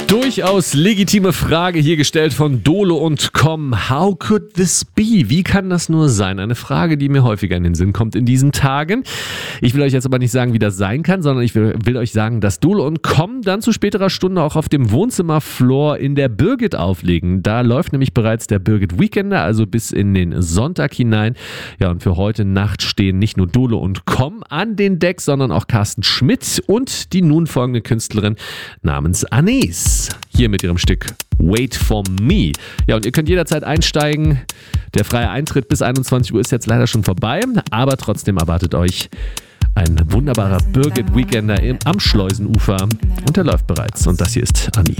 Durchaus legitime Frage hier gestellt von Dolo und Com. How could this be? Wie kann das nur sein? Eine Frage, die mir häufiger in den Sinn kommt in diesen Tagen. Ich will euch jetzt aber nicht sagen, wie das sein kann, sondern ich will euch sagen, dass Dolo und Com dann zu späterer Stunde auch auf dem Wohnzimmerfloor in der Birgit auflegen. Da läuft nämlich bereits der Birgit Weekender, also bis in den Sonntag hinein. Ja, und für heute Nacht stehen nicht nur Dolo und Com an den Decks, sondern auch Carsten Schmidt und die nun folgende Künstlerin namens Anis. Hier mit ihrem Stück Wait for Me. Ja, und ihr könnt jederzeit einsteigen. Der freie Eintritt bis 21 Uhr ist jetzt leider schon vorbei, aber trotzdem erwartet euch ein wunderbarer Birgit Weekender am Schleusenufer und der läuft bereits. Und das hier ist Anni.